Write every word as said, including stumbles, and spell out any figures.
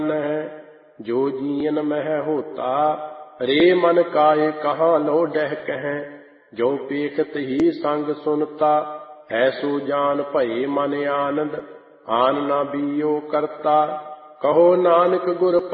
है, जो जीयन मह होता। रे मन काये कहाँ लो डह कहें, जो पेखत ही संग सुनता। ऐसो जान भये मन आनंद, आन न बीयो करता। कहो नानक गुर